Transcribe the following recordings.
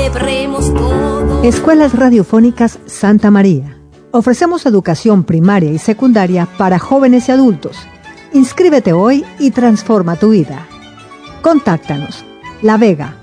celebremos todos. Escuelas Radiofónicas Santa María. Ofrecemos educación primaria y secundaria para jóvenes y adultos. Inscríbete hoy y transforma tu vida. Contáctanos. La Vega,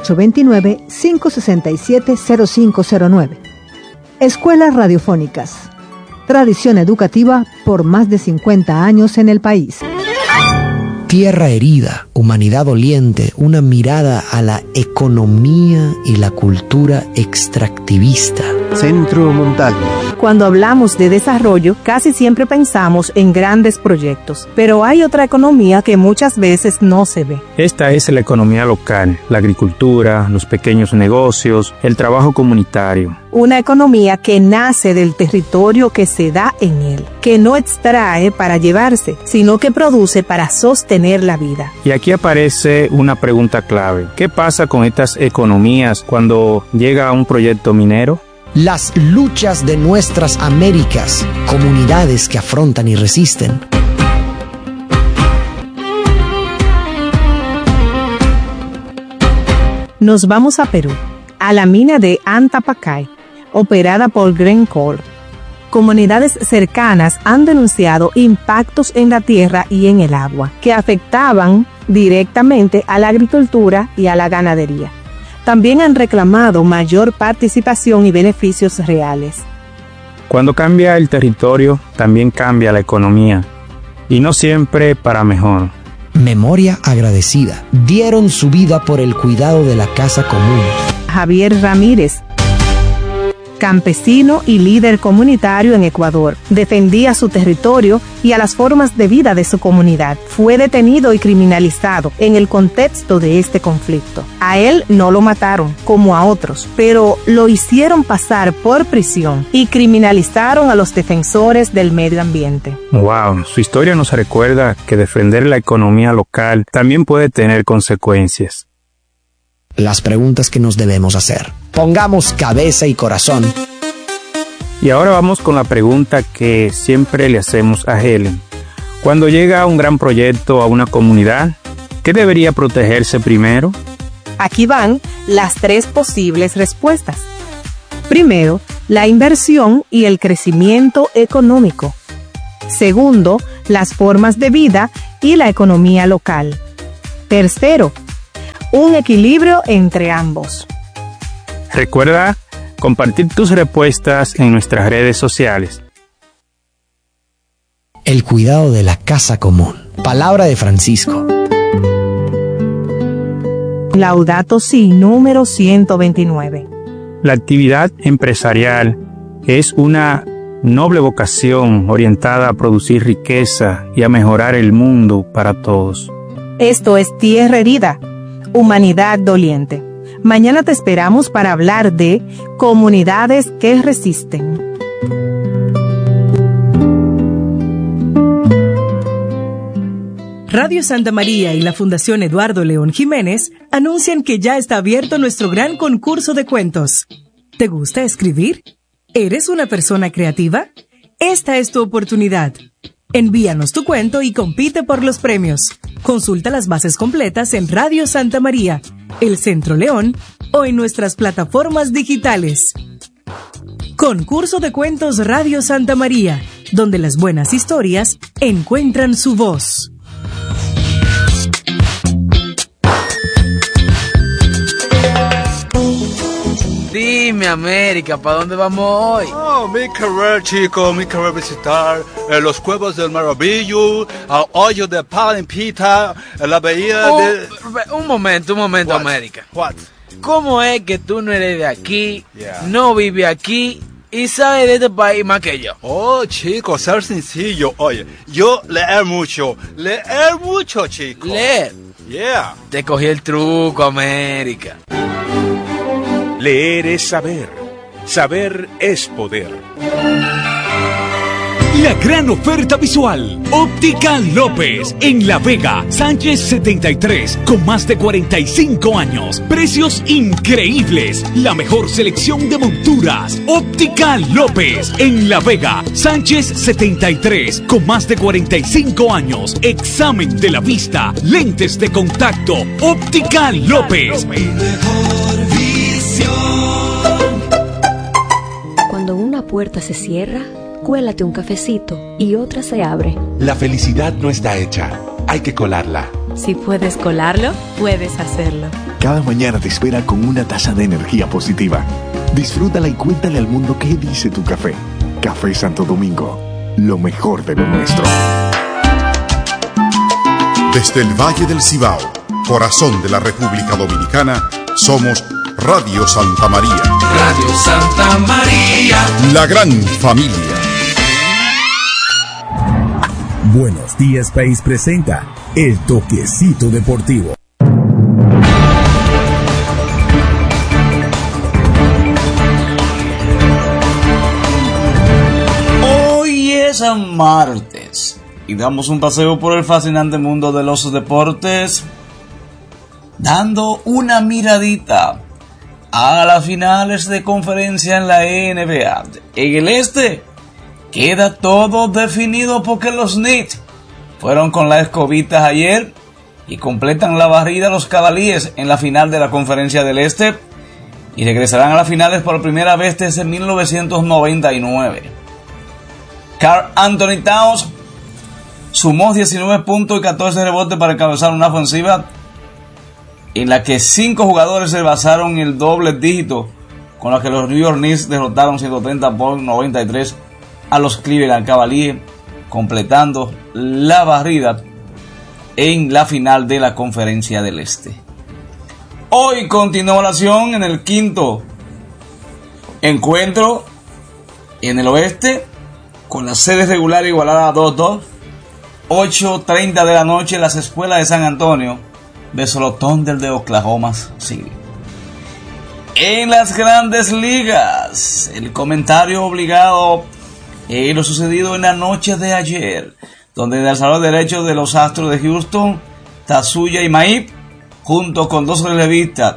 829-567-0509. Escuelas Radiofónicas. Tradición educativa por más de 50 años en el país. Tierra herida, humanidad doliente, una mirada a la economía y la cultura extractivista. Centro Montalvo. Cuando hablamos de desarrollo, casi siempre pensamos en grandes proyectos, pero hay otra economía que muchas veces no se ve. Esta es la economía local, la agricultura, los pequeños negocios, el trabajo comunitario. Una economía que nace del territorio que se da en él, que no extrae para llevarse, sino que produce para sostener la vida. Y aquí aparece una pregunta clave. ¿Qué pasa con estas economías cuando llega un proyecto minero? Las luchas de nuestras Américas, comunidades que afrontan y resisten. Nos vamos a Perú, a la mina de Antapacay, operada por Glencore. Comunidades cercanas han denunciado impactos en la tierra y en el agua que afectaban directamente a la agricultura y a la ganadería. También han reclamado mayor participación y beneficios reales. Cuando cambia el territorio, también cambia la economía, y no siempre para mejor. Memoria agradecida. Dieron su vida por el cuidado de la casa común. Javier Ramírez, campesino y líder comunitario en Ecuador, defendía su territorio y a las formas de vida de su comunidad. Fue detenido y criminalizado en el contexto de este conflicto. A él no lo mataron, como a otros, pero lo hicieron pasar por prisión y criminalizaron a los defensores del medio ambiente. Wow, su historia nos recuerda que defender la economía local también puede tener consecuencias. Las preguntas que nos debemos hacer. Pongamos cabeza y corazón. Y ahora vamos con la pregunta que siempre le hacemos a Helen. Cuando llega un gran proyecto a una comunidad, ¿qué debería protegerse primero? Aquí van las 3 posibles respuestas. Primero, la inversión y el crecimiento económico. Segundo, las formas de vida y la economía local. Tercero, un equilibrio entre ambos. Recuerda compartir tus respuestas en nuestras redes sociales. El cuidado de la casa común. Palabra de Francisco. Laudato Si, número 129. La actividad empresarial es una noble vocación orientada a producir riqueza y a mejorar el mundo para todos. Esto es Tierra Herida, humanidad doliente. Mañana te esperamos para hablar de comunidades que resisten. Radio Santa María y la Fundación Eduardo León Jiménez anuncian que ya está abierto nuestro gran concurso de cuentos. ¿Te gusta escribir? ¿Eres una persona creativa? Esta es tu oportunidad. Envíanos tu cuento y compite por los premios. Consulta las bases completas en Radio Santa María, El Centro León o en nuestras plataformas digitales. Concurso de Cuentos Radio Santa María, donde las buenas historias encuentran su voz. Dime, América, ¿para dónde vamos hoy? Oh, mi querer, chico, mi querer visitar los Cuevas del Maravillo, el hoyo de Palimpita, la bahía de... Un momento, What? América. What? ¿Cómo es que tú no eres de aquí, no vives aquí y sabes de este país más que yo? Oh, chico, ser sencillo. Oye, yo leer mucho, chico. ¿Leer? Yeah. Te cogí el truco, América. Leer es saber. Saber es poder. La gran oferta visual. Óptica López, en La Vega, Sánchez 73, con más de 45 años. Precios increíbles. La mejor selección de monturas. Óptica López, en La Vega, Sánchez 73, con más de 45 años. Examen de la vista, lentes de contacto. Óptica López. Mejor visión. puerta se cierra, cuélate un cafecito y otra se abre. La felicidad no está hecha, hay que colarla. Si puedes colarlo, puedes hacerlo. Cada mañana te espera con una taza de energía positiva. Disfrútala y cuéntale al mundo qué dice tu café. Café Santo Domingo, lo mejor de lo nuestro. Desde el Valle del Cibao, corazón de la República Dominicana, somos Radio Santa María. Radio Santa María. La gran familia. Buenos Días País presenta El Toquecito Deportivo. Hoy es martes y damos un paseo por el fascinante mundo de los deportes, dando una miradita a las finales de conferencia en la NBA. En el este queda todo definido porque los Knicks fueron con las escobitas ayer y completan la barrida los Cavaliers en la final de la conferencia del este y regresarán a las finales por primera vez desde 1999. Karl Anthony Towns sumó 19 puntos y 14 rebotes para encabezar una ofensiva en la que 5 jugadores se basaron en el doble dígito, con la que los New York Knicks derrotaron 130 por 93 a los Cleveland Cavaliers, completando la barrida en la final de la conferencia del este. Hoy continúa la acción en el quinto encuentro en el oeste, con la serie regular igualada a 2-2, 8:30 de la noche, las escuelas de San Antonio versus los Thunder de Oklahoma City. En las grandes ligas, el comentario obligado lo sucedido en la noche de ayer, donde en el salón derecho de los Astros de Houston, Tatsuya Imai, junto con dos relevistas,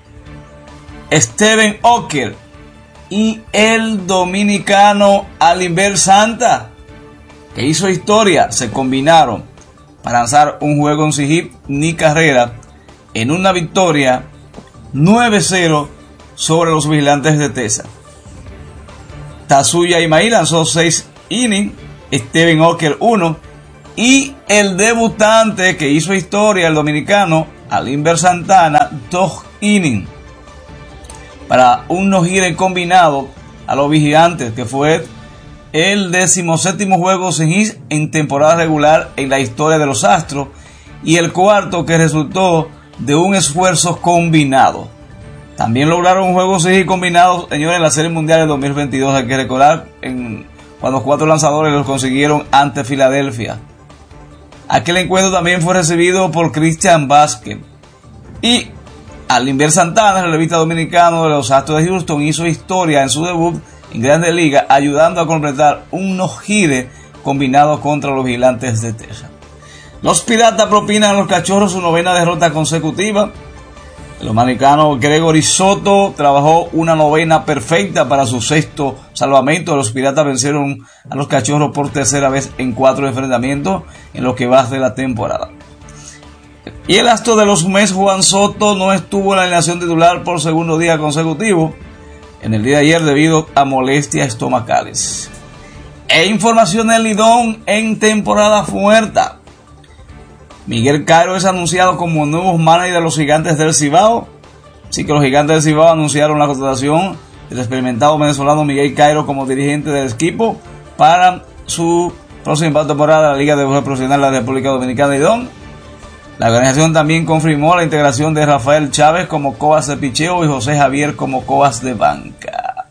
Steven Oker y el dominicano Alimber Santa, que hizo historia, se combinaron para lanzar un juego sin hit ni carrera en una victoria 9-0 sobre los Vigilantes de Texas. Tatsuya Imai lanzó 6 innings, Steven Oker 1 y el debutante que hizo historia, el dominicano Alimber Santana, 2 innings para un no-hitter combinado a los Vigilantes, que fue el 17º juego sin hit en temporada regular en la historia de los Astros y el cuarto que resultó de un esfuerzo combinado. También lograron un juego sin hit combinado, señores, en la Serie Mundial de 2022, hay que recordar, cuando 4 lanzadores los consiguieron ante Filadelfia. Aquel encuentro también fue recibido por Christian Vázquez. Y Alimber Santana, el relevista dominicano de los Astros de Houston, hizo historia en su debut en Grandes Ligas, ayudando a completar un no-hitter combinado contra los Vigilantes de Texas. Los Piratas propinan a los Cachorros su 9ª derrota consecutiva. El dominicano Gregory Soto trabajó una 9ª perfecta para su 6º salvamento. Los Piratas vencieron a los Cachorros por tercera vez en 4 enfrentamientos en lo que va de la temporada. Y el astro de los Mets, Juan Soto, no estuvo en la alineación titular por segundo día consecutivo en el día de ayer debido a molestias estomacales. E información del Lidón en temporada muerta. Miguel Cairo es anunciado como nuevo manager de los Gigantes del Cibao. Así que los Gigantes del Cibao anunciaron la contratación del experimentado venezolano Miguel Cairo como dirigente del equipo para su próxima temporada de la Liga de Béisbol Profesional de la República Dominicana Lidón. La organización también confirmó la integración de Rafael Chávez como coas de picheo y José Javier como coas de banca.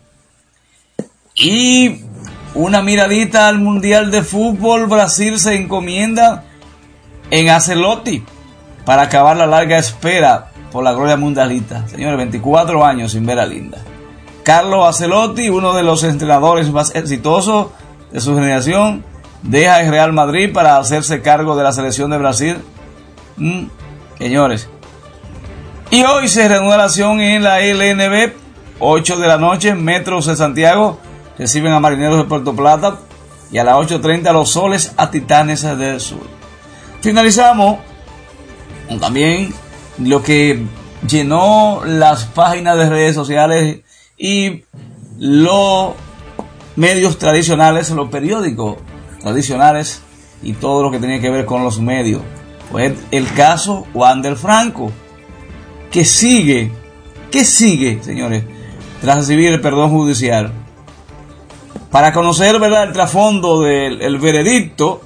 Y una miradita al Mundial de Fútbol. Brasil se encomienda en Ancelotti para acabar la larga espera por la gloria mundialista. Señores, 24 años sin ver a Linda. Carlo Ancelotti, uno de los entrenadores más exitosos de su generación, deja el Real Madrid para hacerse cargo de la selección de Brasil. Señores, y hoy se reanuda la acción en la LNB. 8 de la noche, Metros de Santiago reciben a Marineros de Puerto Plata y a las 8:30 los Soles a Titanes del Sur. Finalizamos con también lo que llenó las páginas de redes sociales y lo medios tradicionales, los periódicos tradicionales y todo lo que tenía que ver con los medios. Pues el caso Wander Franco, que sigue, señores, tras recibir el perdón judicial. Para conocer, ¿verdad?, el trasfondo del veredicto,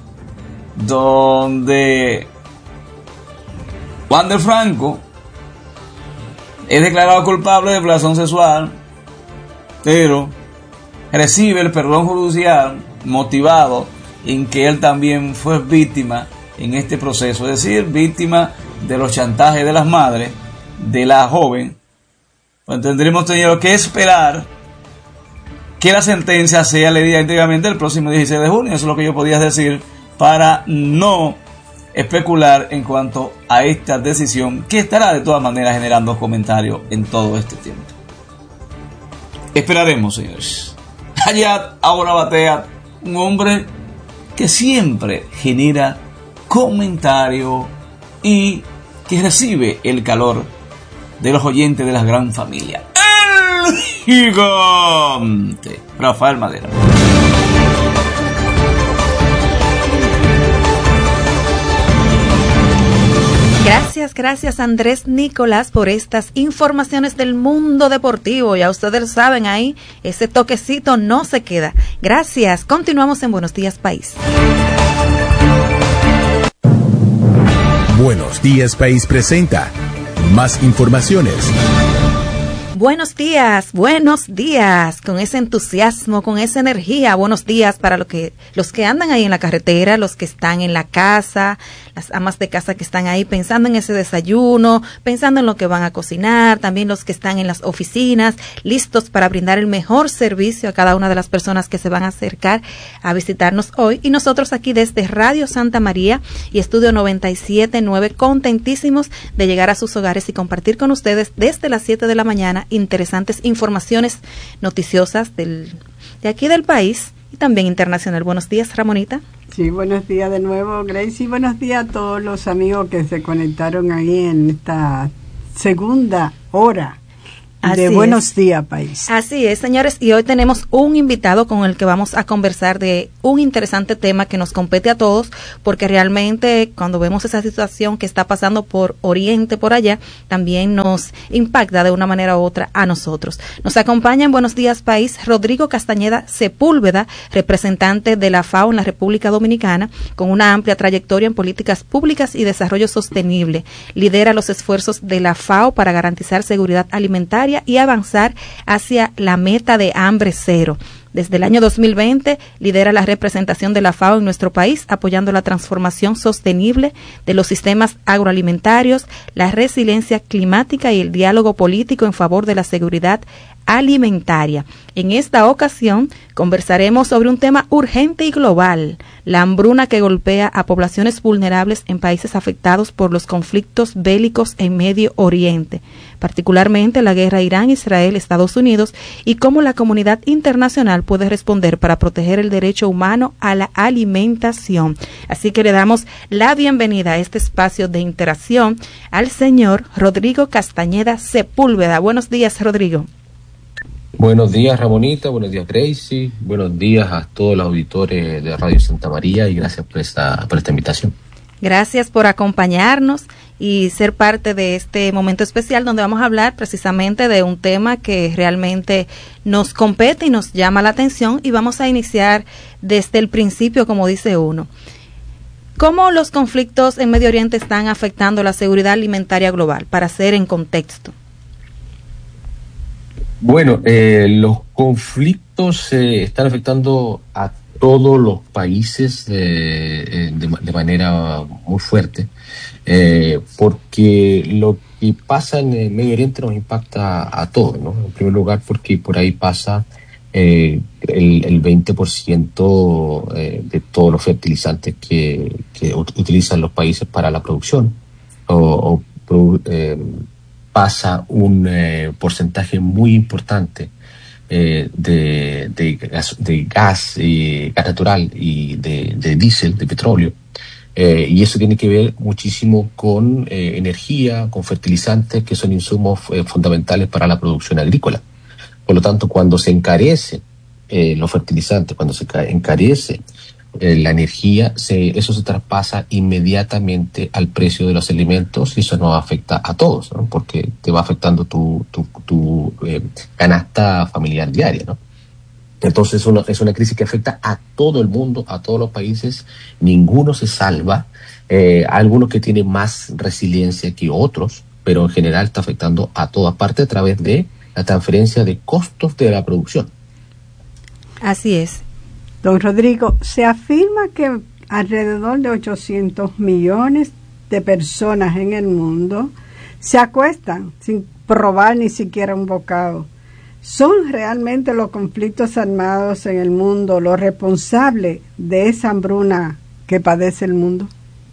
donde Wander Franco es declarado culpable de violación sexual, pero recibe el perdón judicial motivado en que él también fue víctima en este proceso, es decir, víctima de los chantajes de las madres de la joven. Pues tendremos que esperar que la sentencia sea leída íntegramente el próximo 16 de junio. Eso es lo que yo podía decir para no especular en cuanto a esta decisión, que estará de todas maneras generando comentarios en todo este tiempo. Esperaremos, señores. Hayat ahora batea, un hombre que siempre genera comentario y que recibe el calor de los oyentes de la gran familia. El gigante Rafael Madera. Gracias Andrés Nicolás por estas informaciones del mundo deportivo. Ya ustedes saben, ahí ese toquecito no se queda. Gracias. Continuamos en Buenos Días País. Buenos Días País presenta más informaciones. Buenos días, con ese entusiasmo, con esa energía. Buenos días para los que andan ahí en la carretera, los que están en la casa, las amas de casa que están ahí pensando en ese desayuno, pensando en lo que van a cocinar, también los que están en las oficinas, listos para brindar el mejor servicio a cada una de las personas que se van a acercar a visitarnos hoy. Y nosotros aquí desde Radio Santa María y Estudio 97.9, contentísimos de llegar a sus hogares y compartir con ustedes desde las 7 de la mañana interesantes informaciones noticiosas de aquí del país y también internacional. Buenos días, Ramonita. Sí, buenos días de nuevo, Gracie. Buenos días a todos los amigos que se conectaron ahí en esta segunda hora de Buenos Días País. Así es, señores, y hoy tenemos un invitado con el que vamos a conversar de un interesante tema que nos compete a todos, porque realmente cuando vemos esa situación que está pasando por Oriente, por allá, también nos impacta de una manera u otra a nosotros. Nos acompaña en Buenos Días País Rodrigo Castañeda Sepúlveda, representante de la FAO en la República Dominicana, con una amplia trayectoria en políticas públicas y desarrollo sostenible. Lidera los esfuerzos de la FAO para garantizar seguridad alimentaria y avanzar hacia la meta de hambre cero. Desde el año 2020 lidera la representación de la FAO en nuestro país, apoyando la transformación sostenible de los sistemas agroalimentarios, la resiliencia climática y el diálogo político en favor de la seguridad alimentaria. En esta ocasión conversaremos sobre un tema urgente y global, la hambruna que golpea a poblaciones vulnerables en países afectados por los conflictos bélicos en Medio Oriente, particularmente la guerra Irán-Israel-Estados Unidos, y cómo la comunidad internacional puede responder para proteger el derecho humano a la alimentación. Así que le damos la bienvenida a este espacio de interacción al señor Rodrigo Castañeda Sepúlveda. Buenos días, Rodrigo. Buenos días, Ramonita, buenos días, Gracie, buenos días a todos los auditores de Radio Santa María y gracias por esta invitación. Gracias por acompañarnos y ser parte de este momento especial donde vamos a hablar precisamente de un tema que realmente nos compete y nos llama la atención, y vamos a iniciar desde el principio, como dice uno. ¿Cómo los conflictos en Medio Oriente están afectando la seguridad alimentaria global? Para hacer en contexto. Bueno, los conflictos están afectando a todos los países de manera muy fuerte, porque lo que pasa en el Medio Oriente nos impacta a todos, ¿no? En primer lugar, porque por ahí pasa el 20% de todos los fertilizantes que utilizan los países para la producción, pasa un porcentaje muy importante de gas natural y de diésel, de petróleo, y eso tiene que ver muchísimo con energía, con fertilizantes, que son insumos fundamentales para la producción agrícola. Por lo tanto, cuando se encarece los fertilizantes, cuando se encarece la energía, eso se traspasa inmediatamente al precio de los alimentos y eso nos afecta a todos, ¿no? Porque te va afectando tu canasta familiar diaria, ¿no? Entonces es una crisis que afecta a todo el mundo, a todos los países, ninguno se salva, algunos que tienen más resiliencia que otros, pero en general está afectando a todas partes a través de la transferencia de costos de la producción. Así es. Don Rodrigo, se afirma que alrededor de 800 millones de personas en el mundo se acuestan sin probar ni siquiera un bocado. ¿Son realmente los conflictos armados en el mundo los responsables de esa hambruna que padece el mundo?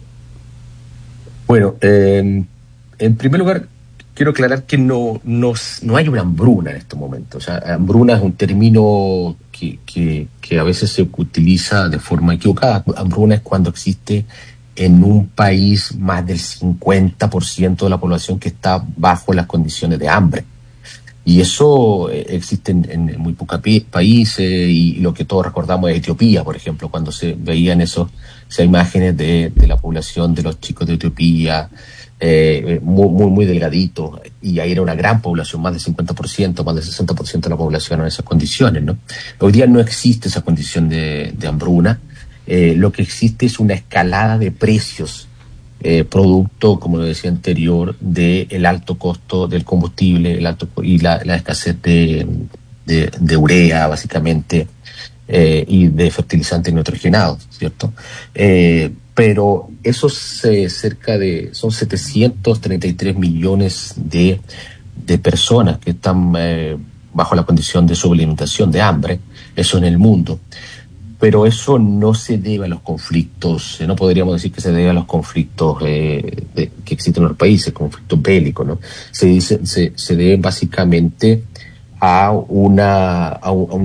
Bueno, en primer lugar, quiero aclarar que no hay una hambruna en estos momentos. O sea, hambruna es un término que a veces se utiliza de forma equivocada. Hambruna es cuando existe en un país más del 50% de la población que está bajo las condiciones de hambre. Y eso existe en muy pocos países, y lo que todos recordamos es Etiopía, por ejemplo, cuando se veían esas imágenes de la población de los chicos de Etiopía, muy delgadito, y ahí era una gran población, más del 50%, más del 60% de la población en esas condiciones, ¿no? Hoy día no existe esa condición de hambruna. Lo que existe es una escalada de precios, producto, como lo decía anterior, del alto costo del combustible, y la escasez de urea, básicamente, y de fertilizantes nitrogenados, ¿cierto? Pero esos son 733 millones de personas que están bajo la condición de sobrealimentación, de hambre, eso en el mundo. Pero eso no se debe a los conflictos, no podríamos decir que se debe a los conflictos que existen en los países, conflictos bélicos, ¿no? Se debe básicamente a una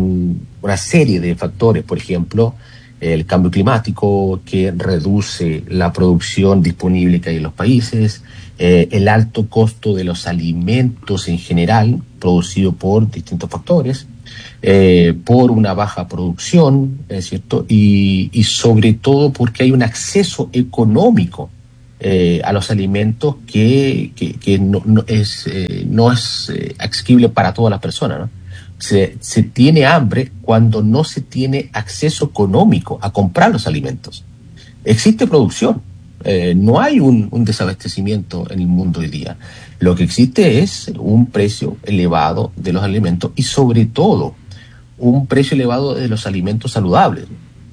serie de factores, por ejemplo, el cambio climático que reduce la producción disponible que hay en los países, el alto costo de los alimentos en general, producido por distintos factores, por una baja producción, ¿cierto? Y sobre todo porque hay un acceso económico a los alimentos que no es asequible para todas las personas, ¿no? Se tiene hambre cuando no se tiene acceso económico a comprar los alimentos. Existe producción, no hay un desabastecimiento en el mundo hoy día. Lo que existe es un precio elevado de los alimentos y sobre todo un precio elevado de los alimentos saludables.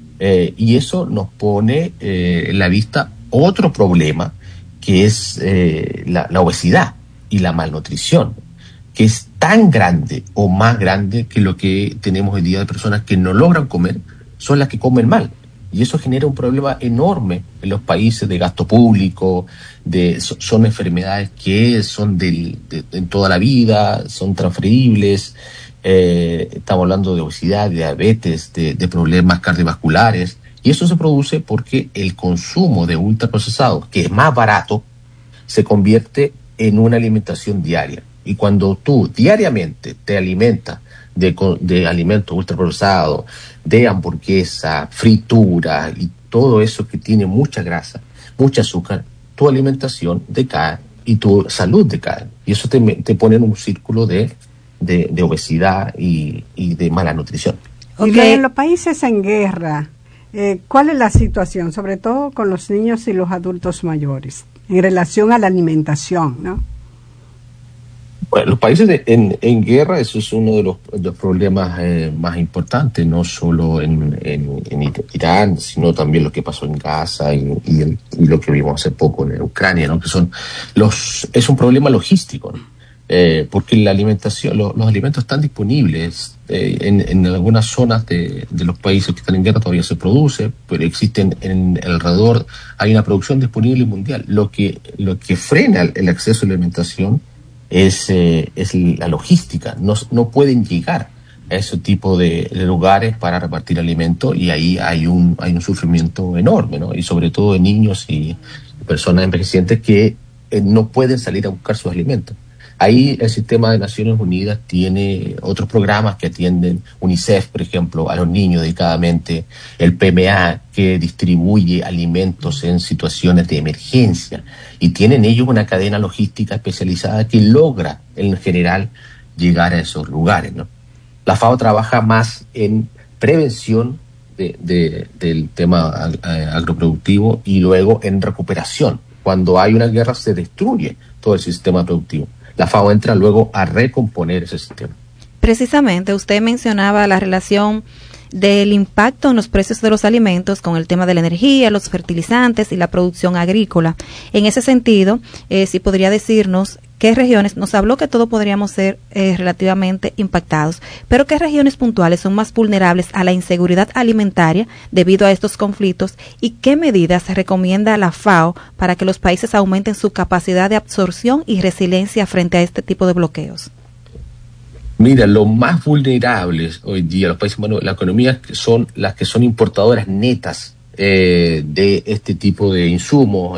Y eso nos pone en la vista otro problema, que es la obesidad y la malnutrición, que es tan grande o más grande que lo que tenemos hoy día de personas que no logran comer, son las que comen mal. Y eso genera un problema enorme en los países de gasto público, son enfermedades que son en toda la vida, son transferibles. Estamos hablando de obesidad, de diabetes, de problemas cardiovasculares, y eso se produce porque el consumo de ultraprocesados, que es más barato, se convierte en una alimentación diaria. Y cuando tú diariamente te alimentas de alimentos ultraprocesados, de hamburguesa, fritura y todo eso que tiene mucha grasa, mucho azúcar, tu alimentación decae y tu salud decae. Y eso te pone en un círculo de obesidad y de mala nutrición. Okay. Y en los países en guerra, ¿cuál es la situación, sobre todo con los niños y los adultos mayores, en relación a la alimentación, ¿no? Bueno, los países en guerra, eso es uno de los problemas más importantes, no solo en Irán, sino también lo que pasó en Gaza y lo que vimos hace poco en Ucrania, ¿no? Que es un problema logístico, ¿no? Porque la alimentación, los alimentos están disponibles en algunas zonas de los países que están en guerra, todavía se produce, pero existen alrededor, hay una producción disponible mundial. Lo que frena el acceso a la alimentación es la logística. No pueden llegar a ese tipo de lugares para repartir alimentos, y ahí hay un sufrimiento enorme, ¿no? Y sobre todo de niños y personas envejecientes que no pueden salir a buscar sus alimentos. Ahí el sistema de Naciones Unidas tiene otros programas que atienden, UNICEF, por ejemplo, a los niños dedicadamente, el PMA, que distribuye alimentos en situaciones de emergencia, y tienen ellos una cadena logística especializada que logra, en general, llegar a esos lugares, ¿no? La FAO trabaja más en prevención del tema agroproductivo y luego en recuperación. Cuando hay una guerra se destruye todo el sistema productivo. La FAO entra luego a recomponer ese sistema. Precisamente, usted mencionaba la relación del impacto en los precios de los alimentos con el tema de la energía, los fertilizantes y la producción agrícola. En ese sentido, si podría decirnos qué regiones, nos habló que todos podríamos ser relativamente impactados, pero qué regiones puntuales son más vulnerables a la inseguridad alimentaria debido a estos conflictos y qué medidas recomienda la FAO para que los países aumenten su capacidad de absorción y resiliencia frente a este tipo de bloqueos. Mira, los más vulnerables hoy día, los países, bueno, las economías que son las que son importadoras netas de este tipo de insumos,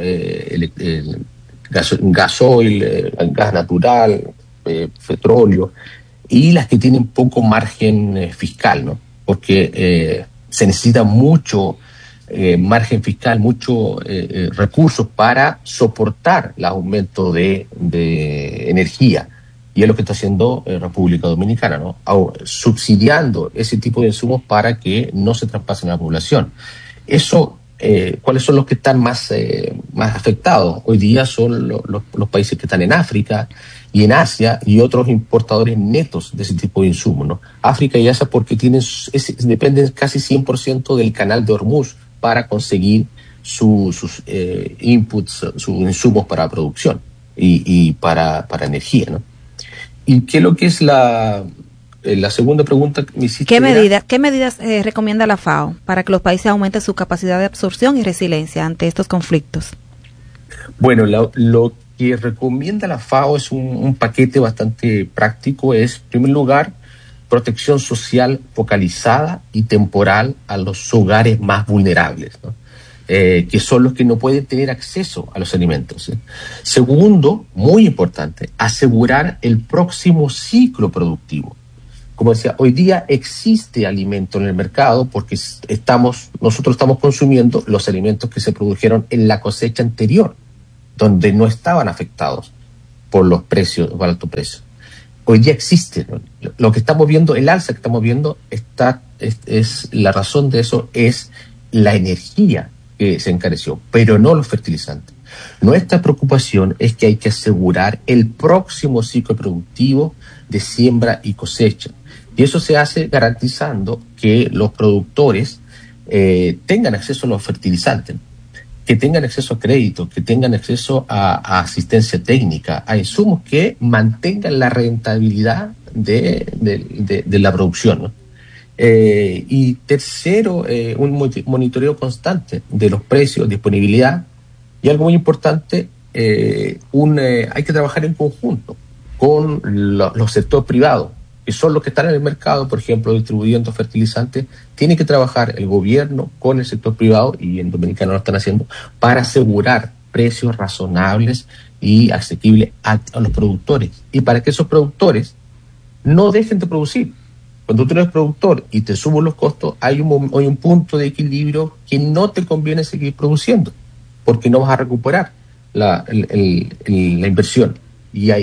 gasoil, gas natural, petróleo, y las que tienen poco margen fiscal, ¿no? Porque se necesita mucho margen fiscal, muchos recursos para soportar el aumento de energía. Y es lo que está haciendo República Dominicana, ¿no? Subsidiando ese tipo de insumos para que no se traspasen a la población. Eso, ¿cuáles son los que están más afectados? Hoy día son los países que están en África y en Asia y otros importadores netos de ese tipo de insumos, ¿no? África y Asia porque dependen casi 100% del canal de Hormuz para conseguir sus inputs, sus insumos para producción y para energía, ¿no? ¿Y qué es lo que es la segunda pregunta que me hiciste? ¿Qué medidas recomienda la FAO para que los países aumenten su capacidad de absorción y resiliencia ante estos conflictos? Bueno, lo que recomienda la FAO es un paquete bastante práctico. Es, en primer lugar, protección social focalizada y temporal a los hogares más vulnerables, ¿no? Que son los que no pueden tener acceso a los alimentos. Segundo, muy importante, asegurar el próximo ciclo productivo. Como decía, hoy día existe alimento en el mercado porque nosotros estamos consumiendo los alimentos que se produjeron en la cosecha anterior, donde no estaban afectados por los precios, por alto precio. Hoy día existe, ¿no? Lo que estamos viendo, el alza que estamos viendo, la razón de eso es la energía que se encareció, pero no los fertilizantes. Nuestra preocupación es que hay que asegurar el próximo ciclo productivo de siembra y cosecha. Y eso se hace garantizando que los productores tengan acceso a los fertilizantes, que tengan acceso a crédito, que tengan acceso a asistencia técnica, a insumos que mantengan la rentabilidad de la producción, ¿no? Y tercero, un monitoreo constante de los precios, disponibilidad, y algo muy importante, hay que trabajar en conjunto con los sectores privados, que son los que están en el mercado, por ejemplo, distribuyendo fertilizantes. Tiene que trabajar el gobierno con el sector privado, y en Dominicana lo están haciendo, para asegurar precios razonables y asequibles a los productores, y para que esos productores no dejen de producir. Cuando tú eres productor y te suben los costos, hay un punto de equilibrio que no te conviene seguir produciendo, porque no vas a recuperar la inversión. Y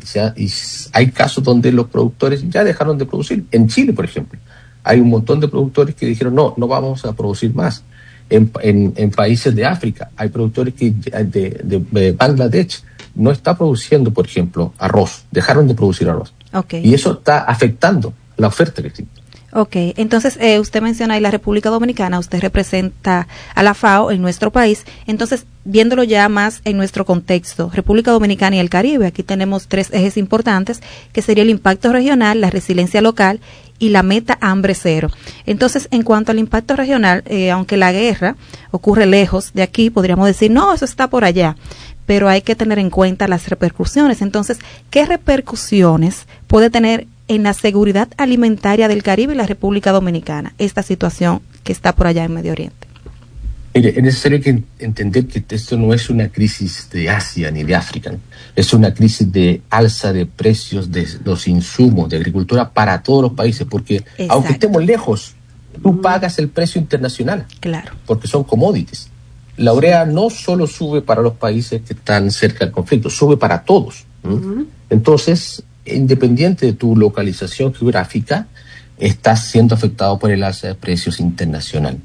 hay casos donde los productores ya dejaron de producir. En Chile, por ejemplo, hay un montón de productores que dijeron no vamos a producir más. En países de África hay productores que de Bangladesh no está produciendo, por ejemplo, arroz. Dejaron de producir arroz. Okay. Y eso está afectando la oferta que existe. Ok, entonces usted menciona ahí la República Dominicana, usted representa a la FAO en nuestro país, entonces viéndolo ya más en nuestro contexto, República Dominicana y el Caribe, aquí tenemos 3 ejes importantes, que sería el impacto regional, la resiliencia local y la meta hambre cero. Entonces, en cuanto al impacto regional, aunque la guerra ocurre lejos de aquí, podríamos decir, no, eso está por allá, pero hay que tener en cuenta las repercusiones. Entonces, ¿qué repercusiones puede tener en la seguridad alimentaria del Caribe y la República Dominicana esta situación que está por allá en Medio Oriente? Mire, es necesario entender que esto no es una crisis de Asia ni de África, ¿no? Es una crisis de alza de precios de los insumos de agricultura para todos los países, porque Exacto. aunque estemos lejos, tú pagas el precio internacional, claro, porque son commodities. La urea no solo sube para los países que están cerca del conflicto, sube para todos. Entonces, independiente de tu localización geográfica, estás siendo afectado por el alza de precios internacional.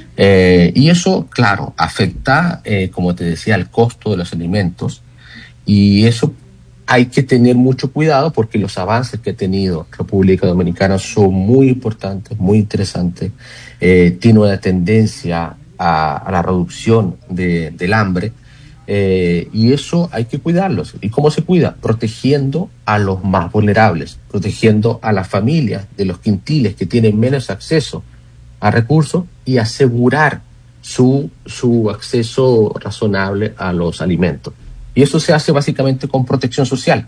Y eso, claro, afecta, como te decía, el costo de los alimentos, y eso hay que tener mucho cuidado porque los avances que ha tenido República Dominicana son muy importantes, muy interesantes. Tiene una tendencia a la reducción del hambre, y eso hay que cuidarlos. ¿Y cómo se cuida? Protegiendo a los más vulnerables, protegiendo a las familias de los quintiles que tienen menos acceso a recursos, y asegurar su acceso razonable a los alimentos. Y eso se hace básicamente con protección social.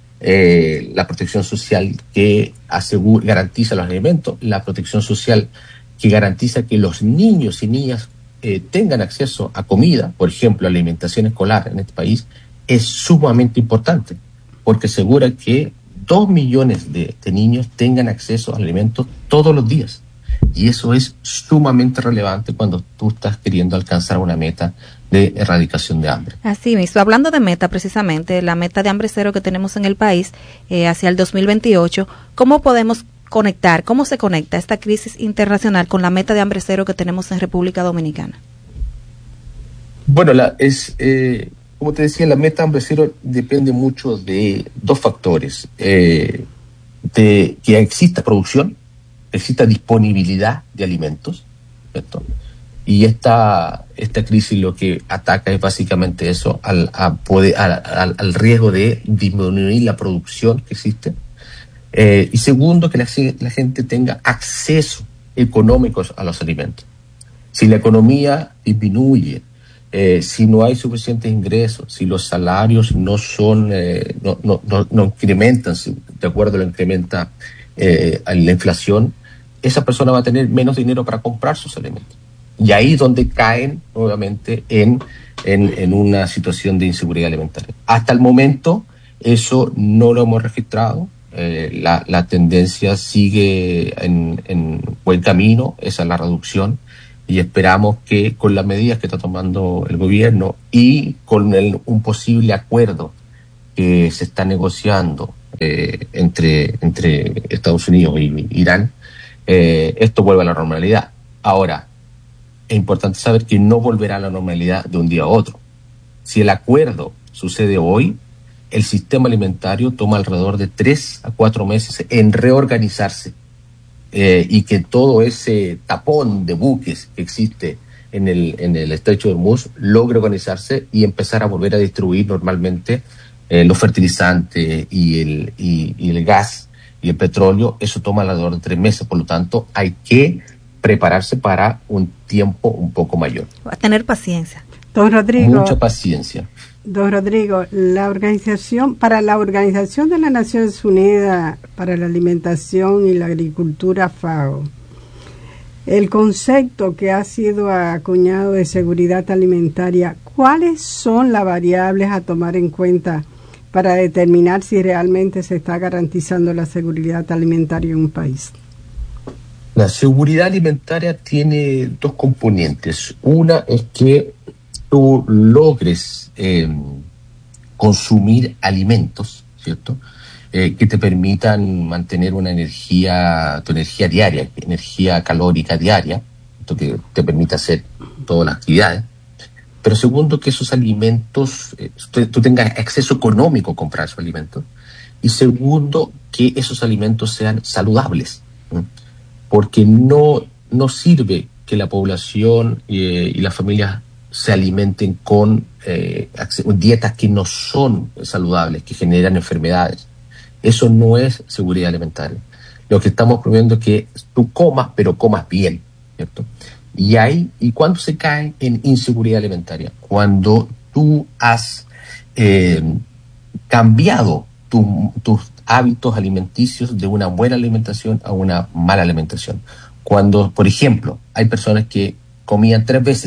La protección social que garantiza los alimentos, la protección social que garantiza que los niños y niñas tengan acceso a comida, por ejemplo, alimentación escolar en este país, es sumamente importante, porque asegura que 2 millones de niños tengan acceso a alimentos todos los días. Y eso es sumamente relevante cuando tú estás queriendo alcanzar una meta de erradicación de hambre. Así mismo, hablando de meta, precisamente, la meta de hambre cero que tenemos en el país hacia el 2028, ¿cómo podemos conectar, cómo se conecta esta crisis internacional con la meta de hambre cero que tenemos en República Dominicana? Bueno, como te decía, la meta hambre cero depende mucho de dos factores. De que exista producción, exista disponibilidad de alimentos, ¿cierto? Y esta crisis lo que ataca es básicamente eso, al riesgo de disminuir la producción que existe. Y segundo, que la gente tenga acceso económico a los alimentos. Si la economía disminuye, si no hay suficientes ingresos, si los salarios no incrementan, de acuerdo a lo que incrementa la inflación, esa persona va a tener menos dinero para comprar sus alimentos. Y ahí es donde caen nuevamente en una situación de inseguridad alimentaria. Hasta el momento eso no lo hemos registrado. La tendencia sigue en buen camino, esa es la reducción, y esperamos que con las medidas que está tomando el gobierno y con un posible acuerdo que se está negociando entre Estados Unidos y Irán, esto vuelve a la normalidad. Ahora, es importante saber que no volverá a la normalidad de un día a otro. Si el acuerdo sucede hoy, el sistema alimentario toma alrededor de 3 a 4 meses en reorganizarse, y que todo ese tapón de buques que existe en el estrecho de Hormuz logre organizarse y empezar a volver a distribuir normalmente los fertilizantes y el gas y el petróleo. Eso toma alrededor de 3 meses, por lo tanto hay que prepararse para un tiempo un poco mayor. A tener paciencia. Don Rodrigo. Mucha paciencia. Don Rodrigo, para la Organización de las Naciones Unidas para la Alimentación y la Agricultura, FAO, el concepto que ha sido acuñado de seguridad alimentaria, ¿cuáles son las variables a tomar en cuenta para determinar si realmente se está garantizando la seguridad alimentaria en un país? La seguridad alimentaria tiene dos componentes. Una es que tú logres consumir alimentos, ¿cierto? Que te permitan mantener tu energía diaria, energía calórica diaria, esto que te permite hacer todas las actividades. Pero segundo, que esos alimentos, tú tengas acceso económico a comprar esos alimentos. Y segundo, que esos alimentos sean saludables, ¿no? Porque no sirve que la población y las familias se alimenten con dietas que no son saludables, que generan enfermedades. Eso no es seguridad alimentaria. Lo que estamos promoviendo es que tú comas, pero comas bien, ¿cierto? ¿Y cuándo se cae en inseguridad alimentaria? Cuando tú has cambiado tus hábitos alimenticios de una buena alimentación a una mala alimentación. Cuando, por ejemplo, hay personas que comían 3 veces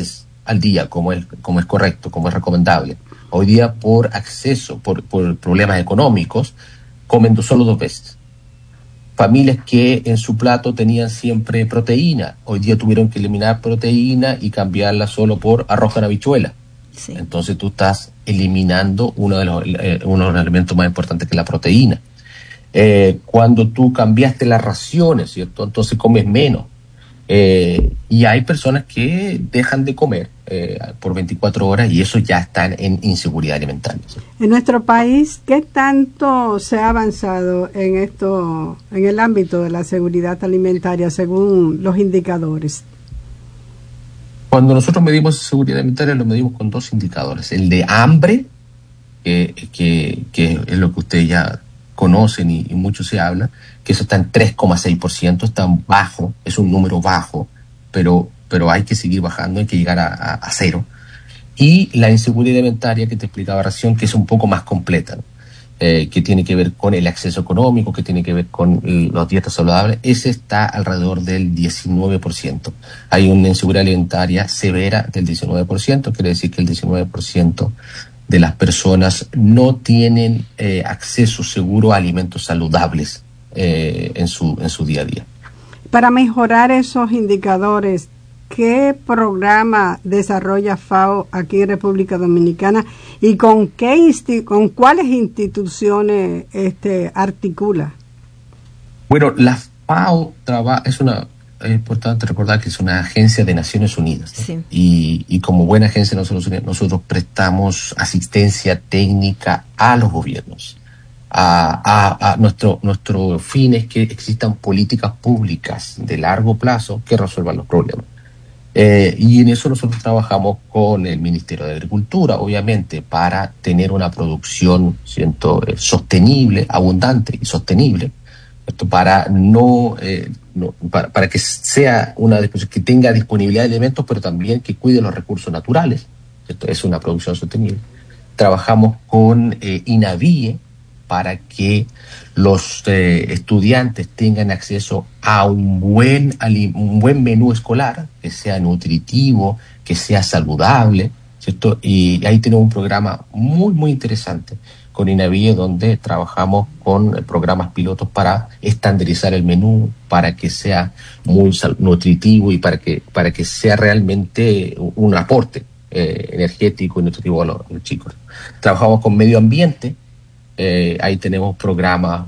al día, como es correcto, como es recomendable. Hoy día, por acceso, por problemas económicos, comen solo 2 veces. Familias que en su plato tenían siempre proteína, hoy día tuvieron que eliminar proteína y cambiarla solo por arroz con habichuela. Sí. Entonces tú estás eliminando uno de los elementos más importantes, que es la proteína. Cuando tú cambiaste las raciones, ¿cierto? Entonces comes menos. Y hay personas que dejan de comer por 24 horas y eso ya está en inseguridad alimentaria. ¿Sí? En nuestro país, ¿qué tanto se ha avanzado en esto, en el ámbito de la seguridad alimentaria según los indicadores? Cuando nosotros medimos seguridad alimentaria, lo medimos con 2 indicadores. El de hambre, que es lo que ustedes ya conocen y mucho se habla, que eso está en 3,6%, está bajo, es un número bajo, pero hay que seguir bajando, hay que llegar a 0. Y la inseguridad alimentaria que te explicaba recién, que es un poco más completa, ¿no? Que tiene que ver con el acceso económico, que tiene que ver con las dietas saludables, ese está alrededor del 19%. Hay una inseguridad alimentaria severa del 19%, quiere decir que el 19% de las personas no tienen acceso seguro a alimentos saludables en su día a día. Para mejorar esos indicadores, ¿qué programa desarrolla FAO aquí en República Dominicana y con cuáles instituciones articula? Bueno, la FAO es importante recordar que es una agencia de Naciones Unidas, ¿no? Sí. Y como buena agencia de Naciones Unidas, nosotros prestamos asistencia técnica a los gobiernos. Nuestro fin es que existan políticas públicas de largo plazo que resuelvan los problemas. Y en eso nosotros trabajamos con el Ministerio de Agricultura, obviamente, para tener una producción sostenible, abundante y sostenible, para para que sea una disposición que tenga disponibilidad de alimentos, pero también que cuide los recursos naturales. Esto es una producción sostenible. Trabajamos con INAVIE para que los estudiantes tengan acceso a un buen menú escolar, que sea nutritivo, que sea saludable, ¿cierto? Y ahí tenemos un programa muy, muy interesante con INAVIE, donde trabajamos con programas pilotos para estandarizar el menú, para que sea muy nutritivo y para que sea realmente un aporte energético y nutritivo a los chicos. Trabajamos con medio ambiente. Ahí tenemos programas